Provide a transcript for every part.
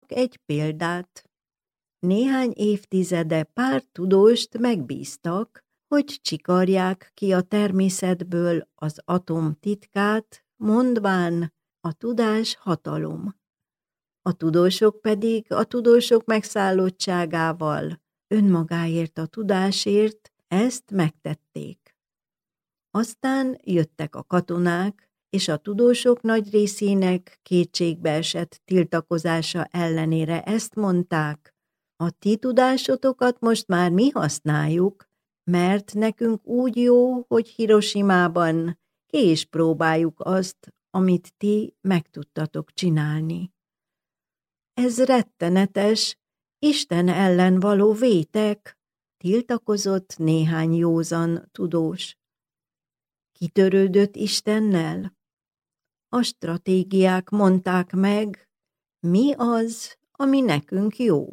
csak egy példát. Néhány évtizede pár tudóst megbíztak, hogy csikarják ki a természetből az atom titkát, mondván, a tudás hatalom. A tudósok pedig a tudósok megszállottságával, önmagáért a tudásért ezt megtették. Aztán jöttek a katonák, és a tudósok nagy részének kétségbeesett tiltakozása ellenére ezt mondták: a ti tudásotokat most már mi használjuk, mert nekünk úgy jó, hogy Hirosimában ki is próbáljuk azt, amit ti meg tudtatok csinálni. Ez rettenetes, Isten ellen való vétek, tiltakozott néhány józan tudós. Kitörődött Istennel? A stratégiák mondták meg, mi az, ami nekünk jó.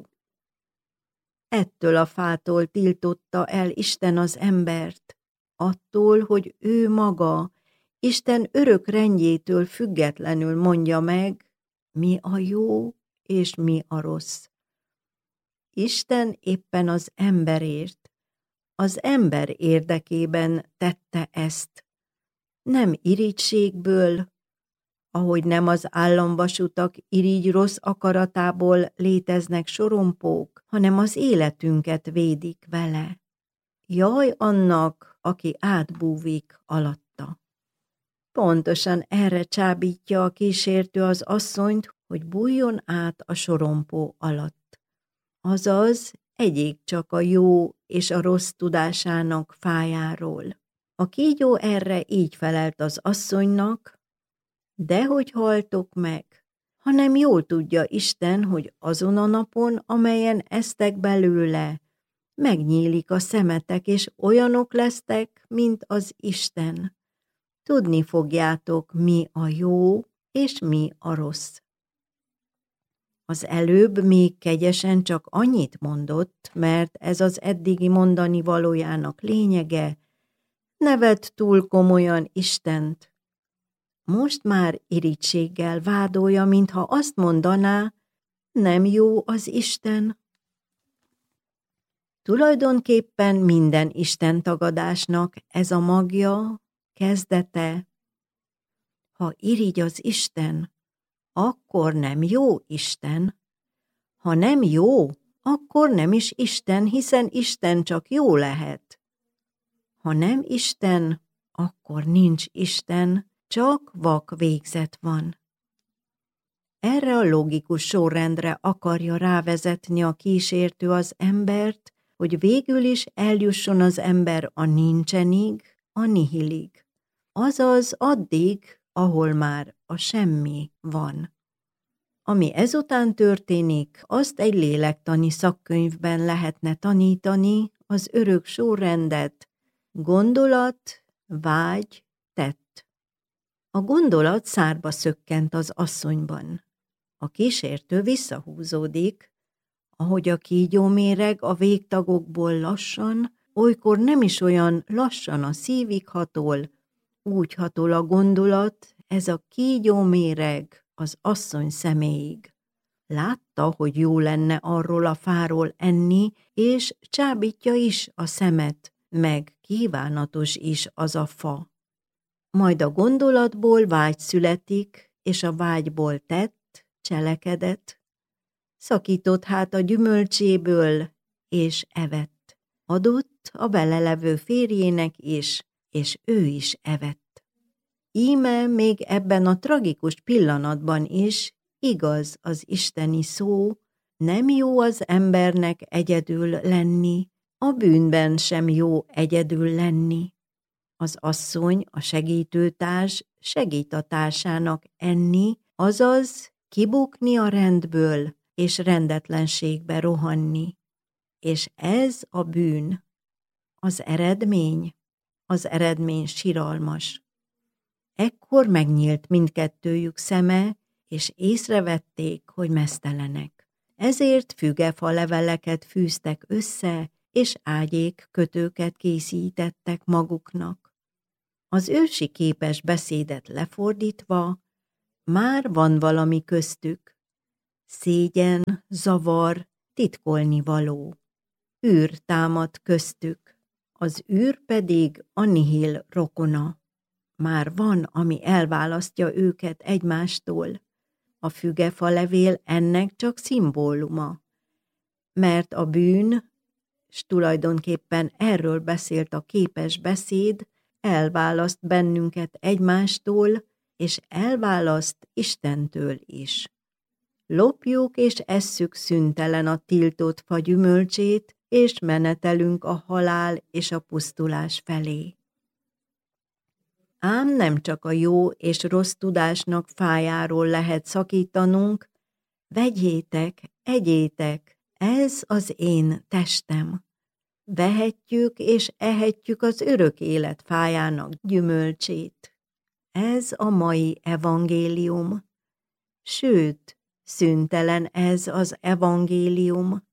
Ettől a fától tiltotta el Isten az embert, attól, hogy ő maga, Isten örök rendjétől függetlenül mondja meg, mi a jó és mi a rossz. Isten éppen az emberért, az ember érdekében tette ezt. Nem irigységből, ahogy nem az államvasutak irigy rossz akaratából léteznek sorompók, hanem az életünket védik vele. Jaj annak, aki átbúvik alatta. Pontosan erre csábítja a kísértő az asszonyt, hogy bújjon át a sorompó alatt. Azaz, egyék csak a jó és a rossz tudásának fájáról. A kígyó erre így felelt az asszonynak: dehogy haltok meg, hanem jól tudja Isten, hogy azon a napon, amelyen esztek belőle, megnyílik a szemetek, és olyanok lesztek, mint az Isten. Tudni fogjátok, mi a jó, és mi a rossz. Az előbb még kegyesen csak annyit mondott, mert ez az eddigi mondani valójának lényege, ne vedd túl komolyan Istent. Most már irigységgel vádolja, mintha azt mondaná, nem jó az Isten. Tulajdonképpen minden Isten tagadásnak ez a magja, kezdete. Ha irigy az Isten, akkor nem jó Isten. Ha nem jó, akkor nem is Isten, hiszen Isten csak jó lehet. Ha nem Isten, akkor nincs Isten, csak vak végzet van. Erre a logikus sorrendre akarja rávezetni a kísértő az embert, hogy végül is eljusson az ember a nincsenig, a nihilig. Azaz addig, ahol már a semmi van. Ami ezután történik, azt egy lélektani szakkönyvben lehetne tanítani, az örök sorrendet: gondolat, vágy, tett. A gondolat szárba szökkent az asszonyban. A kísértő visszahúzódik, ahogy a kígyó méreg a végtagokból lassan, olykor nem is olyan lassan a szívig hatol, úgy hatol a gondolat, ez a kígyó méreg az asszony szeméig. Látta, hogy jó lenne arról a fáról enni, és csábítja is a szemet, meg kívánatos is az a fa. Majd a gondolatból vágy születik, és a vágyból tett, cselekedet. Szakított hát a gyümölcséből, és evett. Adott a belelevő férjének is, és ő is evett. Íme még ebben a tragikus pillanatban is igaz az isteni szó, nem jó az embernek egyedül lenni, a bűnben sem jó egyedül lenni. Az asszony, a segítőtárs segít a társának enni, azaz kibukni a rendből és rendetlenségbe rohanni. És ez a bűn. Az eredmény siralmas. Ekkor megnyílt mindkettőjük szeme, és észrevették, hogy meztelenek. Ezért fügefa leveleket fűztek össze, és ágyék kötőket készítettek maguknak. Az ősi képes beszédet lefordítva, már van valami köztük. Szégyen, zavar, titkolnivaló. Űr támad köztük, az űr pedig a nihil rokona. Már van, ami elválasztja őket egymástól. A fügefalevél ennek csak szimbóluma. Mert a bűn, s tulajdonképpen erről beszélt a képes beszéd, elválaszt bennünket egymástól, és elválaszt Istentől is. Lopjuk és esszük szüntelen a tiltott fa gyümölcsét, és menetelünk a halál és a pusztulás felé. Ám nem csak a jó és rossz tudásnak fájáról lehet szakítanunk, vegyétek, egyétek, ez az én testem. Vehetjük és ehetjük az örök élet fájának gyümölcsét. Ez a mai evangélium. Sőt, szüntelen ez az evangélium.